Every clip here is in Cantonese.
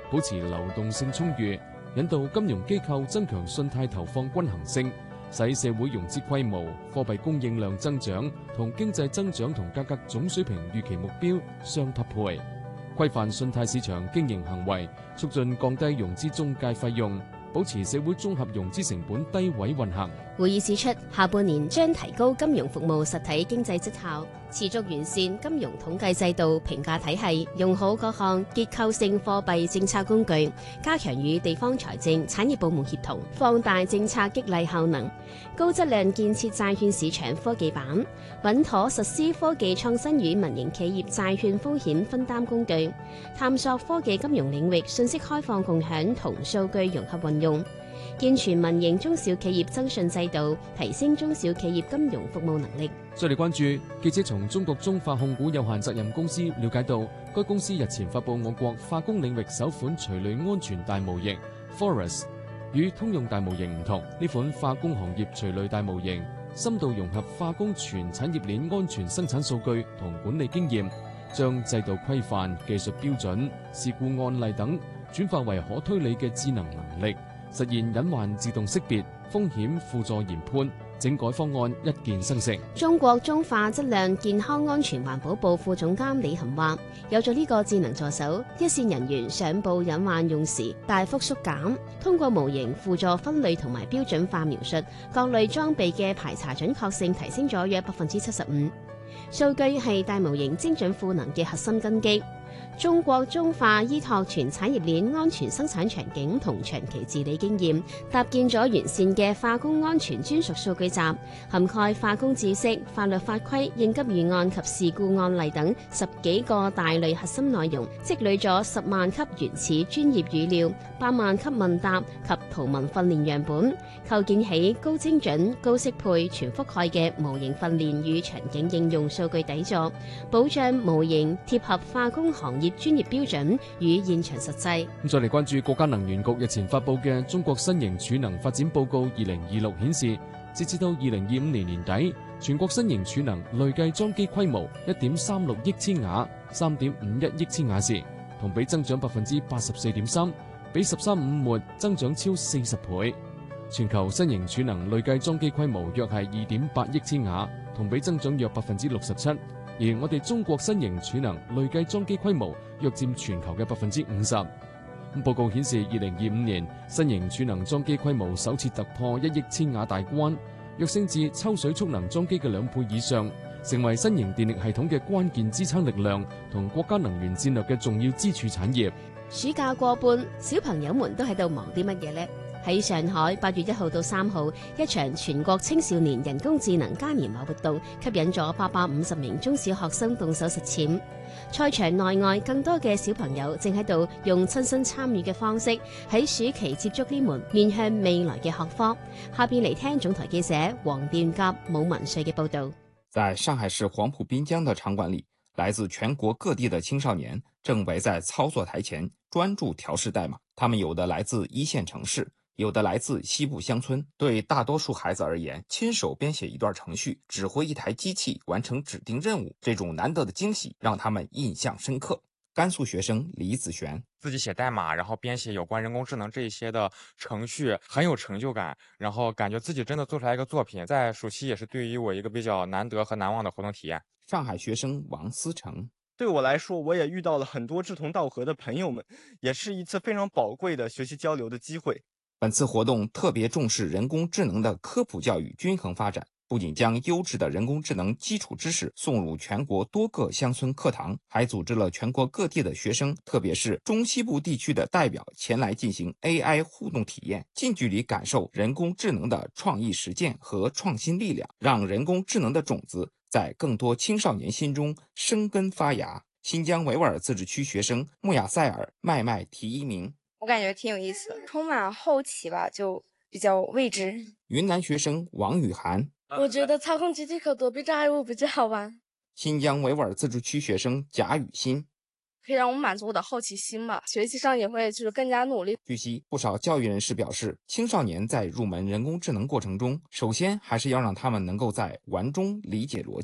保持流動性充裕，引導金融機構增強信貸投放均衡性，使社會融資規模、貨幣供應量增長同經濟增長同價格總水平預期目標相匹配，規範信貸市場經營行為，促進降低融資中介費用，保持社會綜合融資成本低位運行。 會議指出，下半年將提高金融服務實體經濟績效，持續完善金融統計制度評價體系，用好各項結構性貨幣政策工具，加強與地方財政、產業部門協同，放大政策激勵效能，高質量建設債券市場科技板，穩妥實施科技創新與民營企業債券風險分擔工具，探索科技金融領域信息開放共享同數據融合運用，健全民營中小企業徵信制度，提升中小企業金融服務能力。 再嚟關注，記者從中國中化控股有限責任公司了解到，該公司日前發佈我國化工領域首款隨類安全大模型 Forest。與通用大模型唔同，呢款化工行業隨類大模型深度融合化工全產業鏈安全生產數據同管理經驗，將制度規範、技術標準、事故案例等轉化為可推理嘅智能能力，實現隱患自動識別、風險輔助研判，整改方案一鍵生成。 中國中化質量健康安全環保部副總監李恒話，有咗呢個智能助手，一線人員上報隱患用時大幅縮減，通過模型輔助分類同埋標準化描述，各類裝備嘅排查準確性提升咗約75%。數據係大模型精準賦能嘅核心根基。中國中化依託全產業鏈安全生產場景同長期治理經驗，搭建咗完善嘅化工安全專屬數據集，涵蓋化工知識、法律法規、應急預案及事故案例等10幾個大類核心內容，積累咗10萬級原始專業語料、8萬級問答及圖文訓練樣本，構建起高精準、高適配、全覆蓋嘅模型訓練與場景應用數據底座，保障模型貼合化工行業專業標準與現場實際。 再嚟關注國家能源局日前發佈嘅《中國新型儲能發展報告2026》顯示，截至到2025年年底，全國新型儲能累計裝機規模1.36億千瓦，3.51億千瓦時，同比增長84.3%，比13.5末增長超40倍。全球新型儲能累計裝機規模約係2.8億千瓦，同比增長約67%。而我哋中國新型儲能累計裝機規模約佔全球嘅50%。報告顯示，2025年新型儲能裝機規模首次突破1億千瓦大關，躍升至抽水蓄能裝機嘅2倍以上，成為新型電力系統嘅關鍵支撐力量同國家能源戰略嘅重要支柱產業。 暑假過半，小朋友們都喺度忙啲乜嘢呢？喺上海8月1號到3號，一場全國青少年人工智能嘉年華活動吸引咗850名中小學生動手實踐。賽場內外更多嘅小朋友正喺度用親身參與嘅方式喺暑期接觸呢門面向未來嘅學科。下邊嚟聽總台記者黃殿甲、武文瑞嘅報道。 在上海市黃埔濱江的場館裏，來自全國各地的青少年正圍在操作台前專注調試代碼。他們有的來自一線城市，有的來自西部鄉村。對大多數孩子而言，親手編寫一段程序，指揮一台機器完成指定任務，這種難得的驚喜讓他們印象深刻。甘肅學生李子璇自己寫代碼，然後編寫有關人工智能這一些的程序，很有成就感，然後感覺自己真的做出來一個作品。在暑期也是對於我一個比較難得和難忘的活動體驗。 上海學生王思成， 對我來說，我也遇到了很多志同道合的朋友們，也是一次非常寶貴的學習交流的機會。 本次活動特別重視人工智能的科普教育均衡發展，不僅將優質的人工智能基礎知識送入全國多個鄉村課堂，還組織了全國各地的學生，特別是中西部地區的代表前來進行 AI 互動體驗，近距離感受人工智能的創意實踐和創新力量，讓人工智能的種子在更多青少年心中生根發芽。新疆維吾爾自治區學生穆亞塞爾麥麥提一名， 我感覺挺有意思的，充滿好奇吧，就比較未知。 雲南學生王雨涵， 我覺得操控機器可躲避障礙物比較好玩。 新疆維吾爾自治區學生賈雨欣， 可以讓我們滿足我的好奇心嘛，學習上也會更加努力。 據悉，不少教育人士表示，青少年在入門人工智能過程中，首先還是要讓他們能夠在玩中理解邏輯，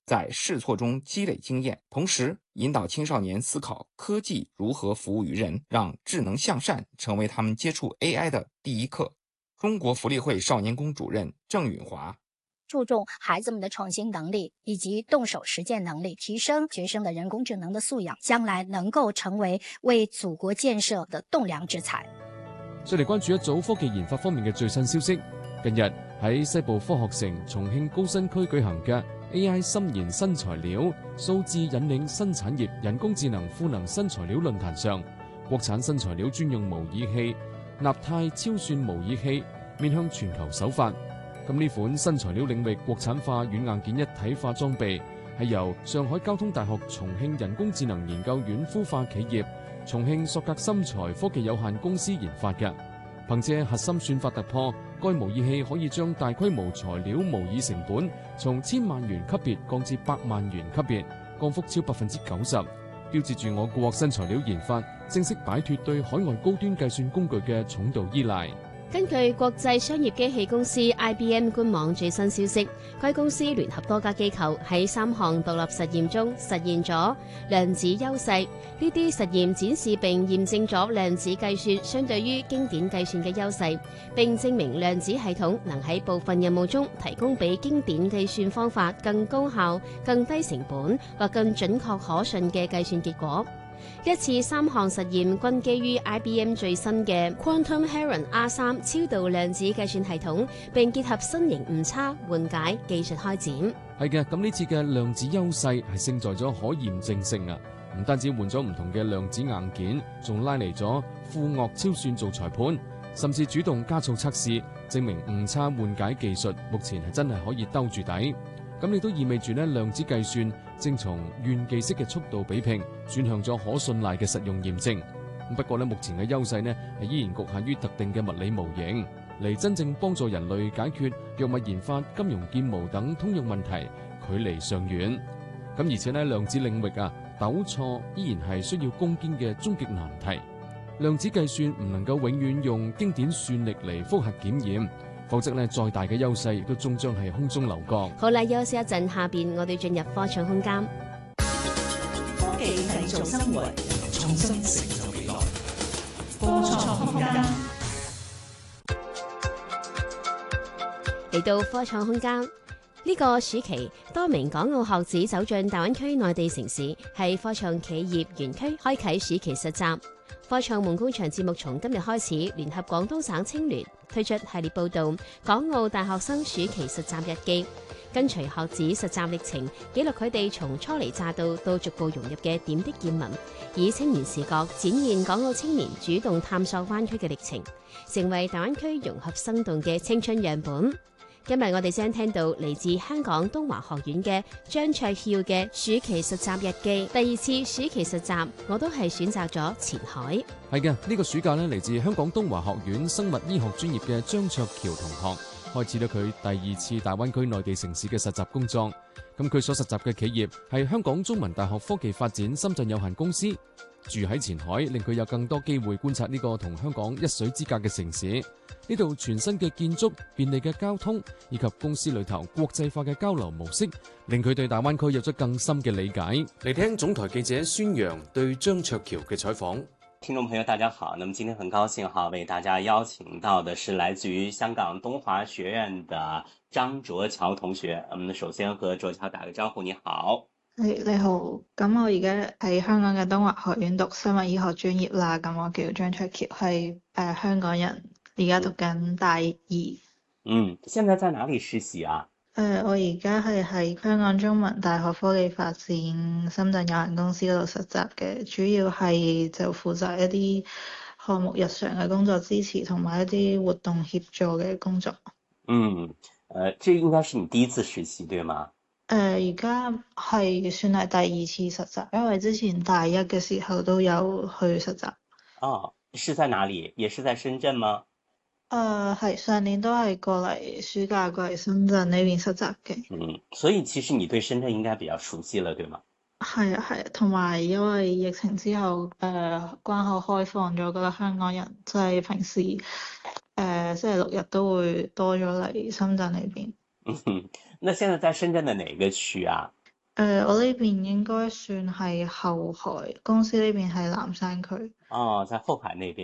在試錯中積累經驗，同時引導青少年思考科技如何服務於人，讓智能向善成為他們接觸 AI 的第一課。中國福利會少年宮主任鄭允華注重孩子們的創新能力以及動手實踐能力，提升學生的人工智能的素養，將來能夠成為為祖國建設的棟樑之才。 再嚟關注一組科技研發方面嘅最新消息。近日喺西部科學城重慶高新區舉行嘅 AI 深研新材料、數字引領新產業、人工智能賦能新材料論壇上，國產新材料專用模擬器納泰超算模擬器面向全球首發。咁呢款新材料領域國產化軟硬件一體化裝備係由上海交通大學重慶人工智能研究院孵化企業重慶索格深材科技有限公司研發嘅。憑借核心算法突破，該模擬器可以將大規模材料模擬成本從1000萬元級別降至100萬元級別，降幅超90%，標誌住我國新材料研發正式擺脫對海外高端計算工具嘅重度依賴。 根據國際商業機器公司 IBM 官網最新消息，該公司聯合多家機構喺3項獨立實驗中實現咗量子優勢。呢啲實驗展示並驗證咗量子計算相對於經典計算嘅優勢，並證明量子系統能喺部分任務中提供比經典計算方法更高效、更低成本或更準確可信嘅計算結果。一次3項實驗均基於 IBM 最新嘅 Quantum Heron R3 超導量子計算系統，並結合新型誤差緩解技術開展。 係嘅，咁呢次嘅量子優勢係勝在咗可驗證性啊！唔單止換咗唔同嘅量子硬件，仲拉嚟咗富岳超算做裁判，甚至主動加速測試，證明誤差緩解技術目前係真係可以兜住底。咁亦都意味住呢，量子計算正從炫技式嘅速度比拼轉向咗可信賴嘅實用驗證。不過呢，目前嘅優勢呢係依然局限於特定嘅物理模型，離真正幫助人類解決藥物研發、金融建模等通用問題距離尚遠。咁而且呢，量子領域糾錯依然係需要攻堅嘅終極難題。量子計算唔能夠永遠用經典算力嚟複核檢驗，否則呢，再大嘅優勢亦都終將係空中樓閣。 好啦，休息一陣，下邊我哋進入科創空間。 科技製造生活，創新成就未來。科創空間。 嚟到科創空間，呢個暑期，多名港澳學子走進大灣區內地城市，喺科創企業園區開啟暑期實習。科創夢工場節目從今日開始，聯合廣東省青聯推出系列報導《港澳大學生暑期實習日記》，跟隨學子實習歷程，記錄佢哋從初嚟乍到到逐步融入嘅點滴見聞，以青年視角展現港澳青年主動探索灣區嘅歷程，成為大灣區融合生動嘅青春樣本。今日我哋將聽到嚟自香港東華學院嘅張卓翹嘅暑期實習日記。第2次暑期實習，我都係選擇咗前海。 係嘅，呢個暑假呢，嚟自香港東華學院生物醫學專業嘅張卓翹同學開始咗佢第2次大灣區內地城市嘅實習工作。咁佢所實習嘅企業係香港中文大學科技發展深圳有限公司。住喺前海，令佢有更多機會觀察呢個同香港一水之隔嘅城市。呢度全新嘅建築、便利嘅交通以及公司裏頭國際化嘅交流模式，令佢對大灣區有咗更深嘅理解。嚟聽總台記者孫陽對張卓翹嘅採訪。 聽眾朋友大家好，那麼今天很高興為大家邀請到的是來自於香港東華學院的張卓翹同學。首先和卓翹打個招呼，你好。 你好，咁我而家喺香港嘅東華學院讀生物醫學專業啦，咁我叫張卓翹，係香港人，而家讀緊大2。 現在在哪裡實習啊？ 我而家係喺香港中文大學科技發展深圳有限公司嗰度實習嘅，主要係就負責一啲項目日常嘅工作支持同埋一啲活動協助嘅工作。 這應該是你第一次實習對嗎？ 而家係算係第2次實習，因為之前大1嘅時候都有去實習。 是在哪裡？也是在深圳嗎？ 係上年都係過嚟暑假過嚟深圳呢邊實習嘅。 所以其實你對深圳應該比較熟悉了，對嗎？ 係啊，同埋因為疫情之後，關口開放咗，覺得香港人即係平時星期6日都會多咗嚟深圳呢邊。 那現在在深圳的哪個區啊？ 我呢邊應該算係後海，公司呢邊係南山區。 哦，在後海那邊。